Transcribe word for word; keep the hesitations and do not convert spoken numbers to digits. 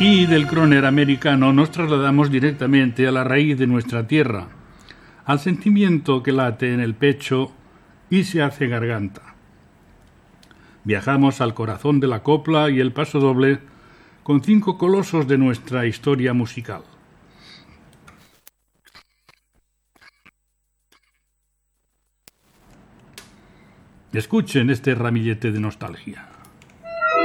Y del crooner americano nos trasladamos directamente a la raíz de nuestra tierra, al sentimiento que late en el pecho y se hace garganta. Viajamos al corazón de la copla y el pasodoble con cinco colosos de nuestra historia musical. Escuchen este ramillete de nostalgia.